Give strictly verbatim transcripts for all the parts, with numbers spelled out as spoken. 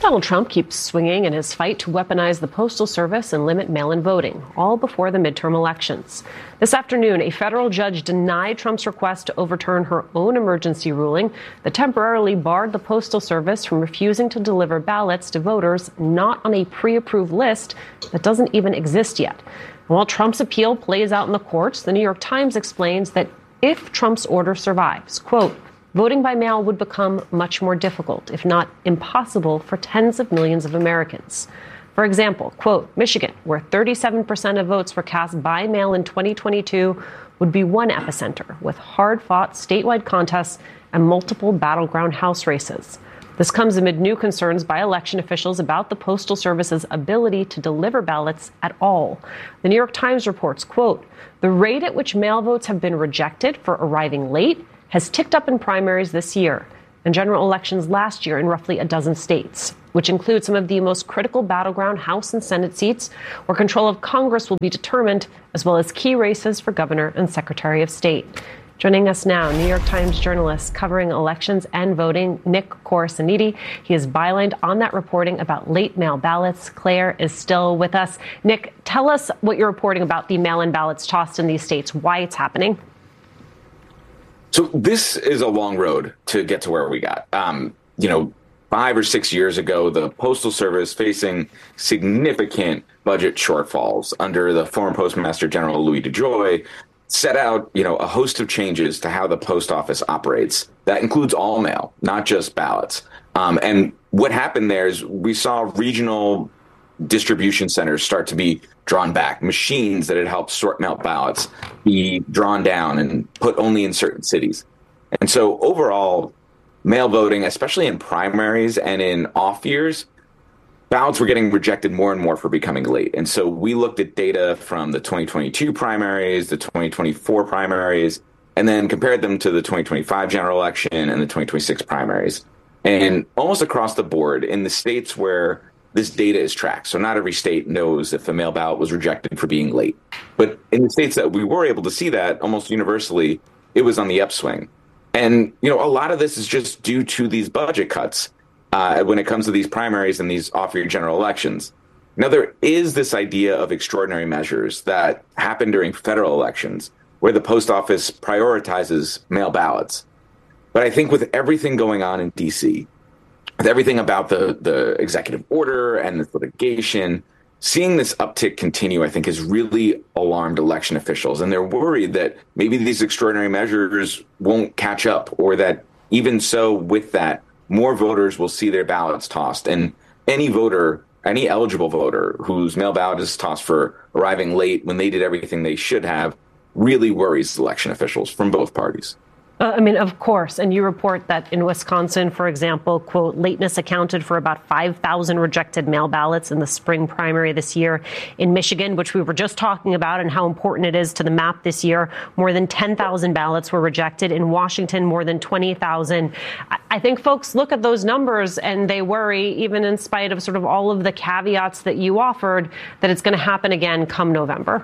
Donald Trump keeps swinging in his fight to weaponize the Postal Service and limit mail-in voting, all before the midterm elections. This afternoon, a federal judge denied Trump's request to overturn her own emergency ruling that temporarily barred the Postal Service from refusing to deliver ballots to voters not on a pre-approved list that doesn't even exist yet. And while Trump's appeal plays out in the courts, the New York Times explains that if Trump's order survives, quote, voting by mail would become much more difficult, if not impossible, for tens of millions of Americans. For example, quote, Michigan, where thirty-seven percent of votes were cast by mail in twenty twenty-two, would be one epicenter, with hard-fought statewide contests and multiple battleground House races. This comes amid new concerns by election officials about the Postal Service's ability to deliver ballots at all. The New York Times reports, quote, the rate at which mail votes have been rejected for arriving late has ticked up in primaries this year and general elections last year in roughly a dozen states, which include some of the most critical battleground House and Senate seats where control of Congress will be determined, as well as key races for governor and secretary of state. Joining us now, New York Times journalist covering elections and voting, Nick Corasaniti. He is bylined on that reporting about late mail ballots. Claire is still with us. Nick, tell us what you're reporting about the mail-in ballots tossed in these states, why it's happening. So this is a long road to get to where we got. Um, you know, five or six years ago, the Postal Service facing significant budget shortfalls under the former Postmaster General Louis DeJoy set out, you know, a host of changes to how the post office operates. That includes all mail, not just ballots. Um, and what happened there is we saw regional distribution centers start to be drawn back, machines that had helped sort mail ballots be drawn down and put only in certain cities. And so overall, mail voting, especially in primaries and in off years, ballots were getting rejected more and more for becoming late. And so we looked at data from the twenty twenty-two primaries, the twenty twenty-four primaries, and then compared them to the twenty twenty-five general election and the twenty twenty-six primaries. And almost across the board, in the states where this data is tracked, so not every state knows if a mail ballot was rejected for being late. But in the states that we were able to see that, almost universally, it was on the upswing. And, you know, a lot of this is just due to these budget cuts uh, when it comes to these primaries and these off-year general elections. Now, there is this idea of extraordinary measures that happen during federal elections where the post office prioritizes mail ballots. But I think with everything going on in D C, with everything about the, the executive order and the litigation, seeing this uptick continue, I think, has really alarmed election officials. And they're worried that maybe these extraordinary measures won't catch up, or that even so, with that, more voters will see their ballots tossed. And any voter, any eligible voter whose mail ballot is tossed for arriving late when they did everything they should have, really worries election officials from both parties. Uh, I mean, of course. And you report that in Wisconsin, for example, quote, lateness accounted for about five thousand rejected mail ballots in the spring primary this year. In Michigan, which we were just talking about and how important it is to the map this year, more than ten thousand ballots were rejected. In Washington, more than twenty thousand. I, I think folks look at those numbers and they worry, even in spite of sort of all of the caveats that you offered, that it's going to happen again come November.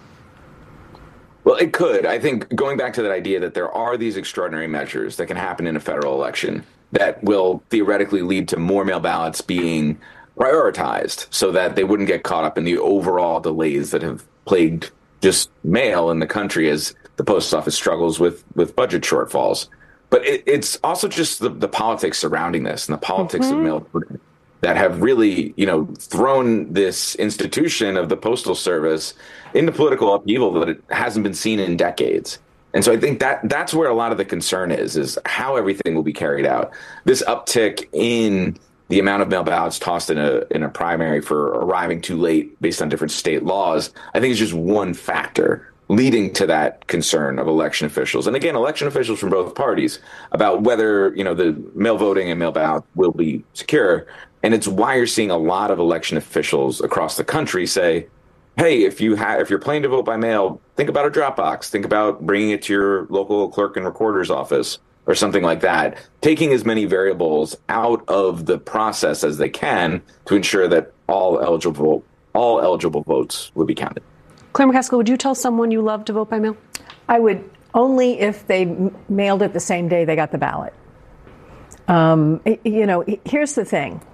Well, it could. I think going back to that idea that there are these extraordinary measures that can happen in a federal election that will theoretically lead to more mail ballots being prioritized so that they wouldn't get caught up in the overall delays that have plagued just mail in the country as the post office struggles with, with budget shortfalls. But it, it's also just the, the politics surrounding this and the politics mm-hmm. of mail voting that have really, you know, thrown this institution of the Postal Service into political upheaval that it hasn't been seen in decades. And so I think that that's where a lot of the concern is, is how everything will be carried out. This uptick in the amount of mail ballots tossed in a in a primary for arriving too late based on different state laws, I think is just one factor leading to that concern of election officials. And again, election officials from both parties about whether, you know, the mail voting and mail ballot will be secure. And it's why you're seeing a lot of election officials across the country say, hey, if you have, if you're planning to vote by mail, think about a drop box. Think about bringing it to your local clerk and recorder's office or something like that. Taking as many variables out of the process as they can to ensure that all eligible all eligible votes would be counted. Claire McCaskill, would you tell someone you love to vote by mail? I would, only if they m- mailed it the same day they got the ballot. Um, you know, here's the thing.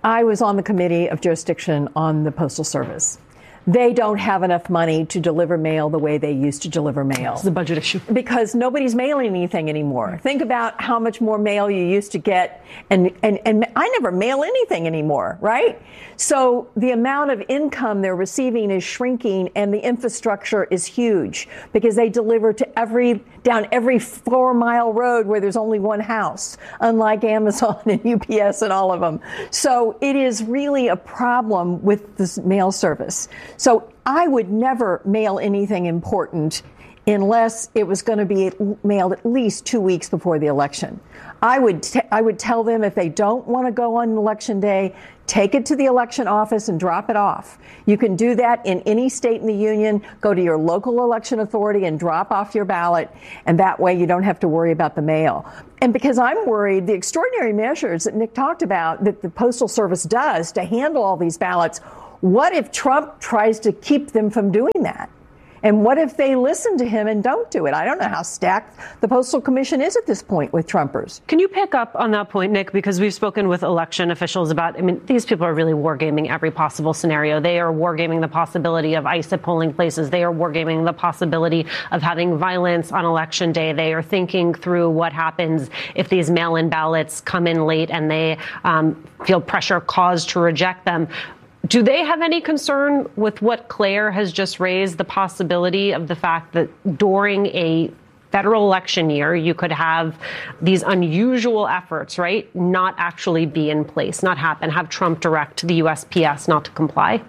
I was on the committee of jurisdiction on the Postal Service. They don't have enough money to deliver mail the way they used to deliver mail. It's the budget issue. Because nobody's mailing anything anymore. Think about how much more mail you used to get. And, and, and I never mail anything anymore, right? So the amount of income they're receiving is shrinking, and the infrastructure is huge because they deliver to every, down every four mile road where there's only one house, unlike Amazon and U P S and all of them. So it is really a problem with this mail service. So I would never mail anything important unless it was going to be mailed at least two weeks before the election. I would t- I would tell them if they don't want to go on election day, take it to the election office and drop it off. You can do that in any state in the union. Go to your local election authority and drop off your ballot, and that way you don't have to worry about the mail. And because I'm worried, the extraordinary measures that Nick talked about that the Postal Service does to handle all these ballots, what if Trump tries to keep them from doing that? And what if they listen to him and don't do it? I don't know how stacked the Postal Commission is at this point with Trumpers. Can you pick up on that point, Nick? Because we've spoken with election officials about, I mean, these people are really wargaming every possible scenario. They are wargaming the possibility of ICE at polling places. They are wargaming the possibility of having violence on election day. They are thinking through what happens if these mail-in ballots come in late and they um, feel pressure caused to reject them. Do they have any concern with what Claire has just raised, the possibility of the fact that during a federal election year, you could have these unusual efforts, right, not actually be in place, not happen, have Trump direct the U S P S not to comply?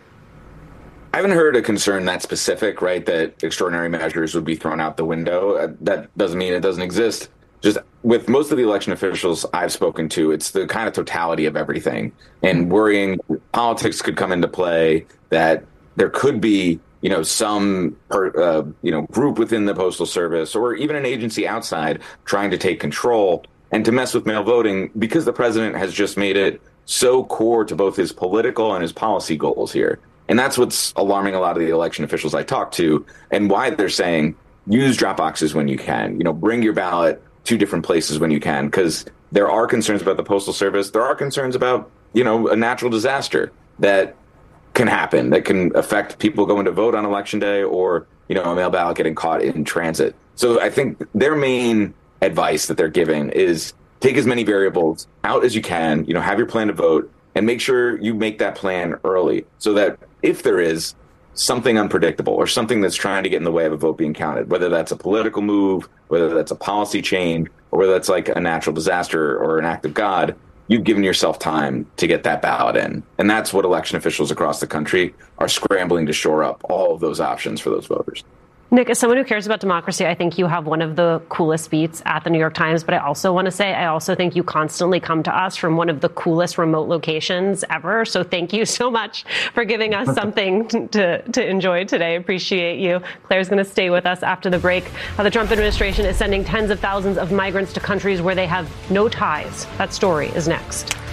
I haven't heard a concern that specific, right, that extraordinary measures would be thrown out the window. That doesn't mean it doesn't exist. Just with most of the election officials I've spoken to, it's the kind of totality of everything, and worrying politics could come into play, that there could be, you know, some, per, uh, you know, group within the Postal Service or even an agency outside trying to take control and to mess with mail voting, because the president has just made it so core to both his political and his policy goals here. And that's what's alarming a lot of the election officials I talk to, and why they're saying use drop boxes when you can, you know, bring your ballot to different places when you can, because there are concerns about the Postal Service. There are concerns about, you know, a natural disaster that can happen, that can affect people going to vote on election day, or, you know, a mail ballot getting caught in transit. So I think their main advice that they're giving is take as many variables out as you can, you know, have your plan to vote, and make sure you make that plan early so that if there is something unpredictable or something that's trying to get in the way of a vote being counted, whether that's a political move, whether that's a policy change, or whether that's like a natural disaster or an act of God, you've given yourself time to get that ballot in. And that's what election officials across the country are scrambling to shore up, all of those options for those voters. Nick, as someone who cares about democracy, I think you have one of the coolest beats at the New York Times. But I also want to say, I also think you constantly come to us from one of the coolest remote locations ever. So thank you so much for giving us something to, to enjoy today. Appreciate you. Claire's going to stay with us after the break. How the Trump administration is sending tens of thousands of migrants to countries where they have no ties. That story is next.